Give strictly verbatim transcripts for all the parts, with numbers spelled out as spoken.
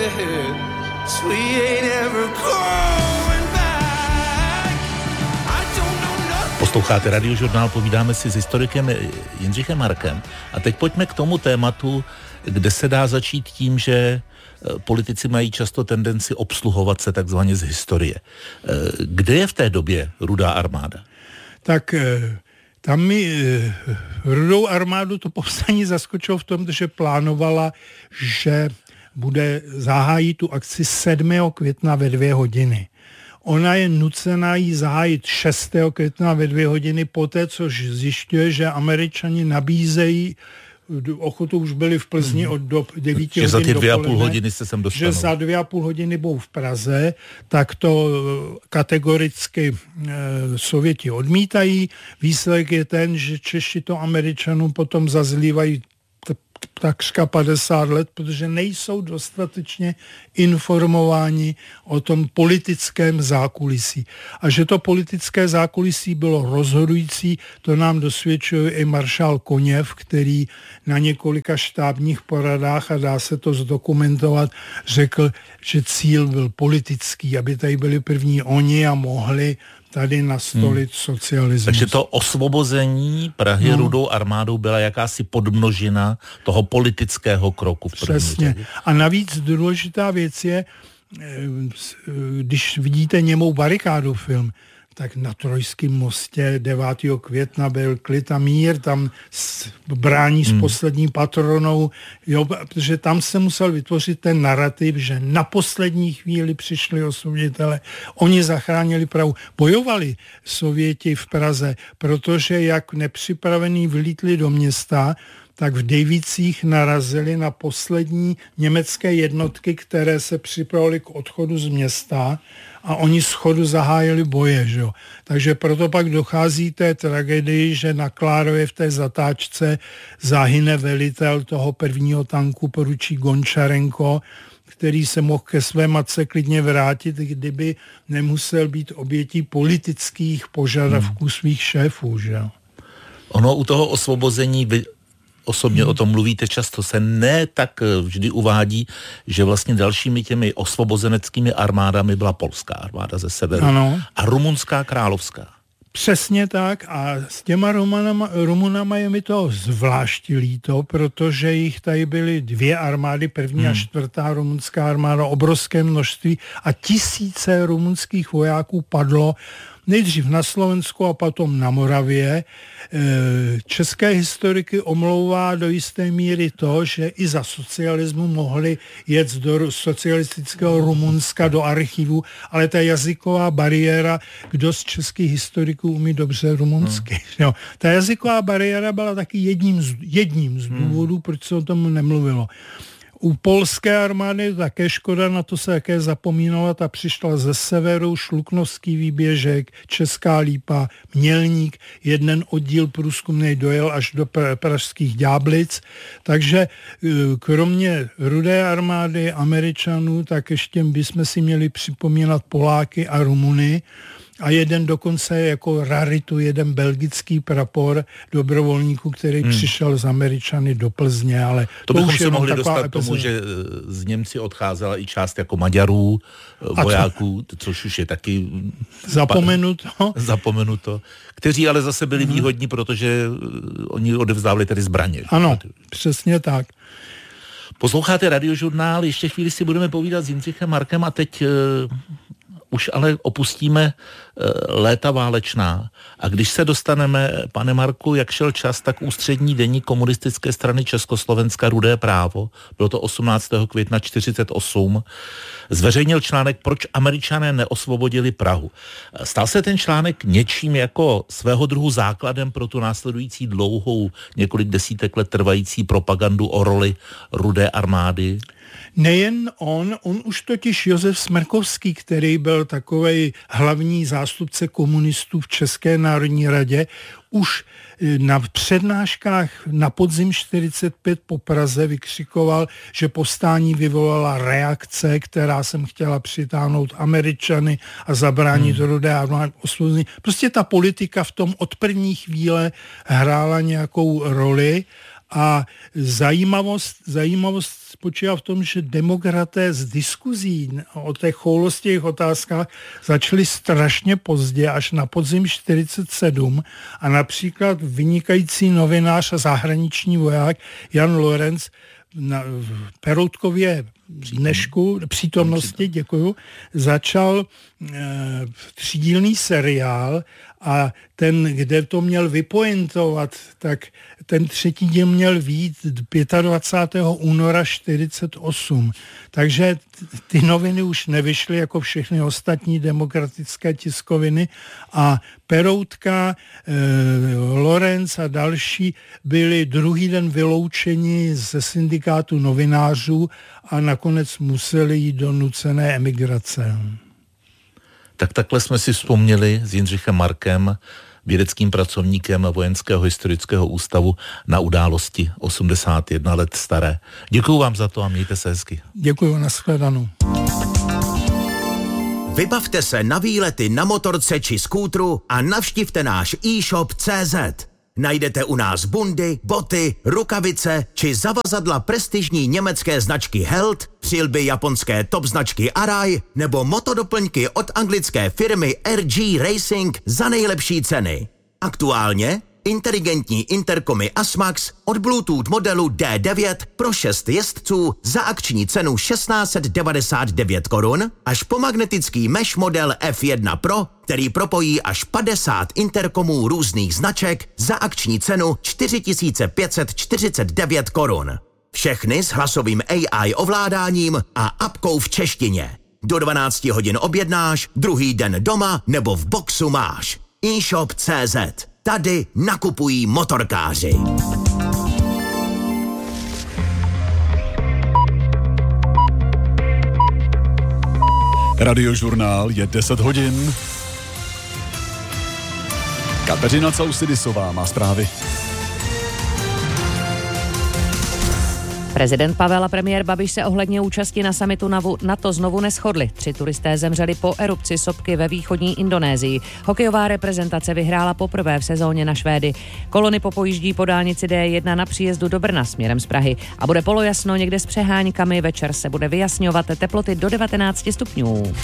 head, so we ain't ever going back. I don't know nothing. Posloucháte Radiožurnál, povídáme si s historikem Jindřichem Markem. A teď pojďme k tomu tématu, kde se dá začít tím, že politici mají často tendenci obsluhovat se takzvaně z historie. Kde je v té době Rudá armáda? Tak tam mi Rudou armádu to povstání zaskočilo v tom, že plánovala, že bude zahájit tu akci sedmého května ve dvě hodiny. Ona je nucená jí zahájit šestého května ve dvě hodiny poté, což zjišťuje, že Američani nabízejí, ochotu už byli v Plzni od do devíti hodin dopoledne. Že za ty dvě a půl hodiny se sem dostanou. Že za dvě a půl hodiny budou v Praze, tak to kategoricky e, Sověti odmítají. Výsledek je ten, že Češi to Američanům potom zazlívají takřka padesát let, protože nejsou dostatečně informováni o tom politickém zákulisí. A že to politické zákulisí bylo rozhodující, to nám dosvědčuje i maršál Koněv, který na několika štábních poradách, a dá se to zdokumentovat, řekl, že cíl byl politický, aby tady byli první oni a mohli tady nastolit hmm. socialismus. Takže to osvobození Prahy no. Rudou armádou byla jakási podmnožina toho politického kroku v první Přesně. řadě. A navíc důležitá věc je, když vidíte Němou barikádu film, tak na Trojském mostě devátého května byl klid a mír, tam brání hmm. s poslední patronou, jo, protože tam se musel vytvořit ten narrativ, že na poslední chvíli přišli osvoboditelé, oni zachránili Prahu. Bojovali Sověti v Praze, protože jak nepřipravení vlítli do města, tak v Dejvicích narazili na poslední německé jednotky, které se připravily k odchodu z města a oni z chodu zahájili boje. Že? Takže proto pak dochází té tragédii, že na Klárově v té zatáčce zahyne velitel toho prvního tanku, poručík Gončarenko, který se mohl ke své matce klidně vrátit, kdyby nemusel být obětí politických požadavků svých šéfů. Že? Ono u toho osvobození vy osobně hmm. o tom mluvíte často, se ne tak vždy uvádí, že vlastně dalšími těmi osvobozeneckými armádami byla polská armáda ze severu ano. a rumunská královská. Přesně tak a s těma Rumunama, Rumunama je mi to zvlášť líto, protože jich tady byly dvě armády, první hmm. a čtvrtá rumunská armáda, obrovské množství a tisíce rumunských vojáků padlo nejdřív na Slovensku a potom na Moravě. České historiky omlouvá do jisté míry to, že i za socialismu mohli jet do socialistického Rumunska do archivu, ale ta jazyková bariéra, kdo z českých historiků umí dobře rumunsky. Hmm. Jo. Ta jazyková bariéra byla taky jedním z, jedním z důvodů, hmm. proč se o tom nemluvilo. U polské armády také škoda, na to se také zapomínala, ta přišla ze severu, Šluknovský výběžek, Česká Lípa, Mělník, jeden oddíl průzkumnej dojel až do pražských Ďáblic, takže kromě Rudé armády Američanů, tak ještě bychom si měli připomínat Poláky a Rumuny, a jeden dokonce jako raritu, jeden belgický prapor dobrovolníků, který hmm. přišel z Američany do Plzně, ale to, to bychom se mohli dostat k tomu, že z Němci odcházela i část jako Maďarů, vojáků, to, což už je taky zapomenuto. zapomenuto, kteří ale zase byli hmm. výhodní, protože oni odevzdávali tedy zbraně. Ano, přesně tak. Posloucháte Radiožurnál, ještě chvíli si budeme povídat s Jindřichem Markem a teď už ale opustíme léta válečná. A když se dostaneme, pane Marku, jak šel čas, tak ústřední deník komunistické strany Československa Rudé právo, bylo to osmnáctého května čtyřicet osm, zveřejnil článek Proč Američané neosvobodili Prahu. Stal se ten článek něčím jako svého druhu základem pro tu následující dlouhou, několik desítek let trvající propagandu o roli Rudé armády? Nejen on, on už totiž Josef Smrkovský, který byl takovej hlavní zástupce komunistů v České národní radě, už na přednáškách na podzim čtyřicet pět po Praze vykřikoval, že povstání vyvolala reakce, která jsem chtěla přitáhnout Američany a zabránit hmm. Rudé armádě osvobození. Prostě ta politika v tom od první chvíle hrála nějakou roli A zajímavost, zajímavost spočívá v tom, že demokraté z diskuzí o těch choulostivých otázkách začali strašně pozdě, až na podzim čtyřicet sedm, a například vynikající novinář a zahraniční voják Jan Lorenc na Peroutkově dnešku, přítomnosti, děkuju, začal e, třídílný seriál a ten, kde to měl vypointovat, tak ten třetí díl měl vyjít dvacátého pátého února čtyřicet osm. Takže ty noviny už nevyšly jako všechny ostatní demokratické tiskoviny a Peroutka, e, Lorenz a další byli druhý den vyloučeni ze syndikátu novinářů a nakonec museli jít do nucené emigrace. Tak takhle jsme si vzpomněli s Jindřichem Markem, vědeckým pracovníkem Vojenského historického ústavu, na události osmdesát jedna let staré. Děkuju vám za to a mějte se hezky. Děkuju, nashledanou. Vybavte se na výlety na motorce či skútru a navštivte náš e-shop tečka cé zet. Najdete u nás bundy, boty, rukavice či zavazadla prestižní německé značky Held, přilby japonské top značky Arai nebo motodoplňky od anglické firmy R G Racing za nejlepší ceny. Aktuálně inteligentní interkomy Asmax od Bluetooth modelu D devět pro šest jezdců za akční cenu šestnáct set devadesát devět korun až po magnetický mesh model F jedna Pro, který propojí až padesát interkomů různých značek za akční cenu čtyři tisíce pět set čtyřicet devět korun. Všechny s hlasovým A I ovládáním a apkou v češtině. Do dvanáct hodin objednáš, druhý den doma nebo v boxu máš. e-shop tečka cé zet. Tady nakupují motorkáři. Radiožurnál je deset hodin. Kateřina Causidisová má zprávy. Prezident Pavel a premiér Babiš se ohledně účasti na summitu NATO znovu neshodli. Tři turisté zemřeli po erupci sopky ve východní Indonésii. Hokejová reprezentace vyhrála poprvé v sezóně na Švédy. Kolony popojíždí po dálnici D jedna na příjezdu do Brna směrem z Prahy. A bude polojasno někde s přeháňkami, večer se bude vyjasňovat, teploty do devatenáct stupňů.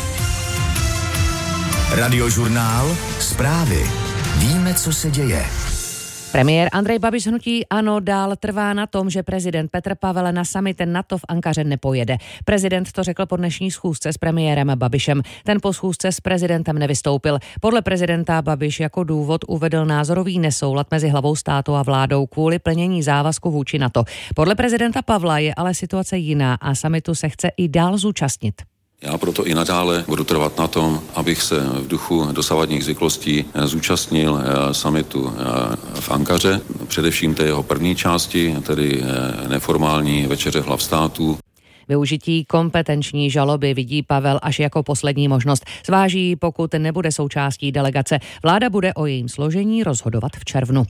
Radiožurnál, zprávy. Víme, co se děje. Premiér Andrej Babiš z hnutí ANO dál trvá na tom, že prezident Petr Pavel na summit NATO v Ankaře nepojede. Prezident to řekl po dnešní schůzce s premiérem Babišem. Ten po schůzce s prezidentem nevystoupil. Podle prezidenta Babiš jako důvod uvedl názorový nesoulad mezi hlavou státu a vládou kvůli plnění závazku vůči NATO. Podle prezidenta Pavla je ale situace jiná a summitu se chce i dál zúčastnit. Já proto i nadále budu trvat na tom, abych se v duchu dosavadních zvyklostí zúčastnil summitu v Ankaře, především té jeho první části, tedy neformální večeře hlav států. Využití kompetenční žaloby vidí Pavel až jako poslední možnost. Zváží, pokud nebude součástí delegace. Vláda bude o jejím složení rozhodovat v červnu.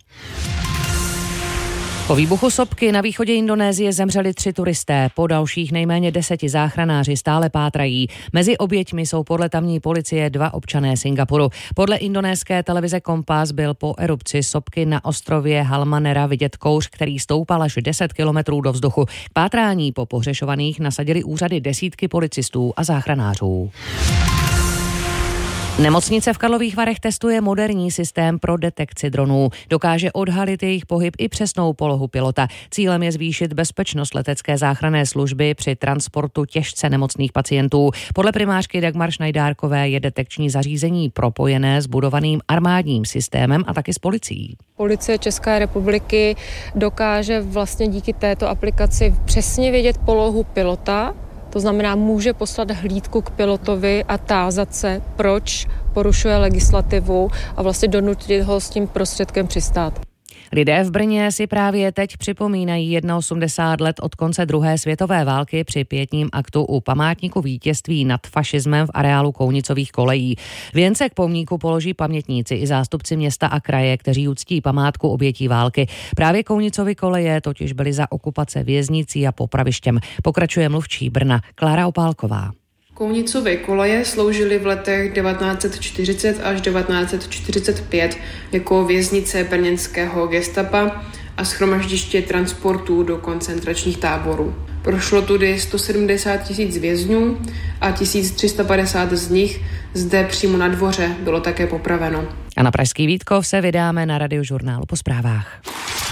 Po výbuchu sopky na východě Indonésie zemřeli tři turisté. Po dalších nejméně deseti záchranáři stále pátrají. Mezi oběťmi jsou podle tamní policie dva občané Singapuru. Podle indonéské televize Kompas byl po erupci sopky na ostrově Halmanera vidět kouř, který stoupal až deset kilometrů do vzduchu. K pátrání po pohřešovaných nasadili úřady desítky policistů a záchranářů. Nemocnice v Karlových Varech testuje moderní systém pro detekci dronů. Dokáže odhalit jejich pohyb i přesnou polohu pilota. Cílem je zvýšit bezpečnost letecké záchranné služby při transportu těžce nemocných pacientů. Podle primářky Dagmar Šnajdárkové je detekční zařízení propojené s budovaným armádním systémem a taky s policií. Policie České republiky dokáže vlastně díky této aplikaci přesně vědět polohu pilota. To znamená, může poslat hlídku k pilotovi a tázat se, proč porušuje legislativu a vlastně donutit ho s tím prostředkem přistát. Lidé v Brně si právě teď připomínají osmdesát jedna let od konce druhé světové války při pietním aktu u památníku vítězství nad fašismem v areálu Kounicových kolejí. Věnce k pomníku položí pamětníci i zástupci města a kraje, kteří uctí památku obětí války. Právě Kounicovy koleje totiž byly za okupace věznicí a popravištěm. Pokračuje mluvčí Brna Klára Opálková. Kounicovy koleje sloužily v letech devatenáct set čtyřicet až devatenáct set čtyřicet pět jako věznice brněnského gestapa a shromaždiště transportů do koncentračních táborů. Prošlo tudy sto sedmdesát tisíc vězňů a tisíc tři sta padesát z nich zde přímo na dvoře bylo také popraveno. A na pražský Vítkov se vydáme na Radiožurnálu po zprávách.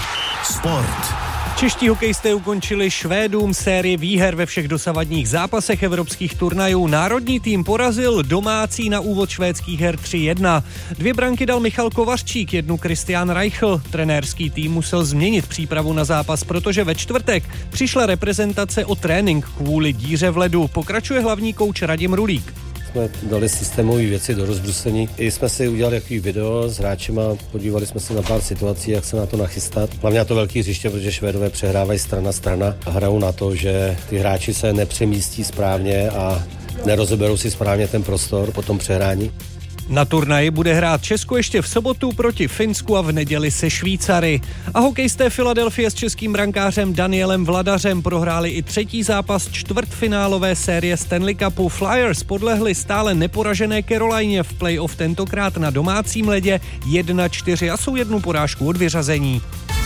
Sport. Čeští hokejisté ukončili Švédům sérii výher ve všech dosavadních zápasech evropských turnajů. Národní tým porazil domácí na úvod švédských her tři jedna. Dvě branky dal Michal Kovařčík, jednu Christian Reichl. Trenérský tým musel změnit přípravu na zápas, protože ve čtvrtek přišla reprezentace o trénink kvůli díře v ledu. Pokračuje hlavní kouč Radim Rulík. Jsme dali systémové věci do rozbrusení. I jsme si udělali takový video s hráčima, podívali jsme se na pár situací, jak se na to nachystat. Hlavně na to velký hřiště, protože Švédové přehrávají strana strana a hrajou na to, že ty hráči se nepřemístí správně a nerozeberou si správně ten prostor po tom přehrání. Na turnaji bude hrát Česko ještě v sobotu proti Finsku a v neděli se Švýcary. A hokejisté Filadelfie s českým brankářem Danielem Vladařem prohráli i třetí zápas čtvrtfinálové série Stanley Cupu. Flyers podlehli stále neporažené Carolině v playoff, tentokrát na domácím ledě jedna čtyři a jsou jednu porážku od vyřazení.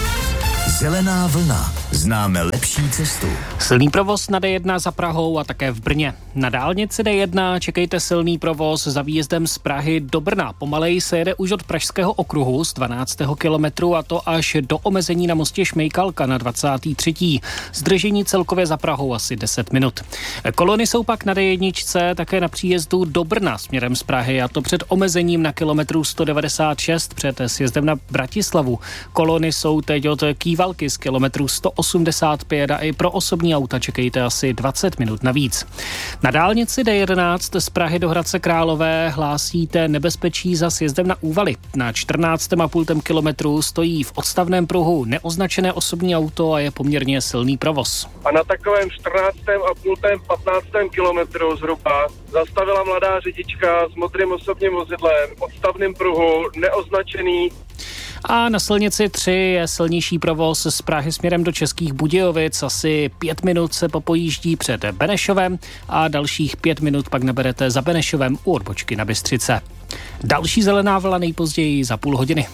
Zelená vlna. Známe lepší cestu. Silný provoz na D jedna za Prahou a také v Brně. Na dálnici D jedna čekejte silný provoz za výjezdem z Prahy do Brna. Pomaleji se jede už od Pražského okruhu z dvanáctého kilometru a to až do omezení na mostě Šmejkalka na dvacátém třetím Zdržení celkově za Prahou asi deset minut. Kolony jsou pak na D jedna také na příjezdu do Brna směrem z Prahy a to před omezením na kilometru sto devadesát šest před sjezdem na Bratislavu. Kolony jsou teď od Kývalky z kilometru sto osmdesát pět a i pro osobní auta čekejte asi dvacet minut navíc. Na dálnici D jedenáct z Prahy do Hradce Králové hlásíte nebezpečí za sjezdem na Úvaly. Na čtrnáctém a půl kilometru stojí v odstavném pruhu neoznačené osobní auto a je poměrně silný provoz. A na takovém čtrnáctém a půl patnáctém kilometru zhruba zastavila mladá řidička s modrým osobním vozidlem v odstavném pruhu neoznačený. A na silnici tři je silnější provoz z Prahy směrem do Českých Budějovic. Asi pět minut se popojíždí před Benešovem a dalších pět minut pak naberete za Benešovem u odbočky na Bystřice. Další zelená vlna nejpozději za půl hodiny.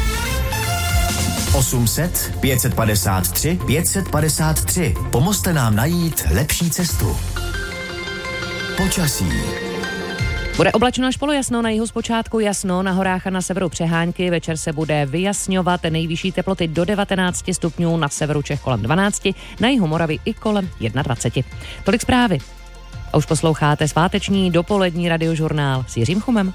osm set, pět set padesát tři, pět set padesát tři. Pomozte nám najít lepší cestu. Počasí. Bude oblačno až polojasno, na jihu zpočátku jasno, na horách a na severu přehánky, večer se bude vyjasňovat, nejvyšší teploty do devatenáct stupňů, na severu Čech kolem dvanáct, na jihu Moravy i kolem dvacet jedna. Tolik zprávy. A už posloucháte sváteční dopolední radiožurnál s Jiřím Chumem.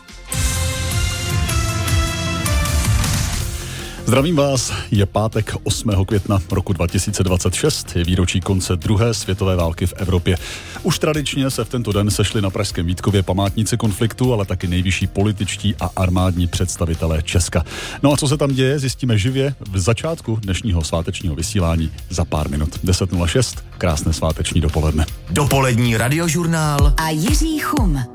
Zdravím vás, je pátek osmého května roku dva tisíce dvacet šest, je výročí konce druhé světové války v Evropě. Už tradičně se v tento den sešli na pražském Vítkově památníci konfliktu, ale taky nejvyšší političtí a armádní představitelé Česka. No a co se tam děje, zjistíme živě v začátku dnešního svátečního vysílání za pár minut. deset nula šest, krásné sváteční dopoledne. Dopolední radiožurnál a Jiří Chum.